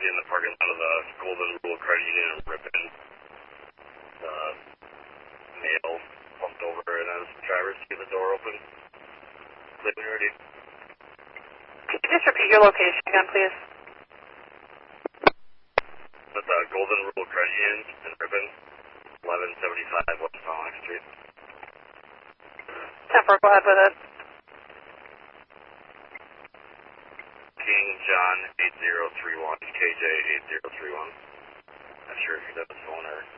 in the parking lot of the Golden Rule Credit Union in Ripon. The male bumped over and as drivers to get the door open. Living ready. Could you just repeat your location again, please? At the Golden Rule Credit Union in Ripon, 1175 West Sonic Street. 10-4, go ahead with it. King John 8031, KJ 8031. Not sure if you got the phone or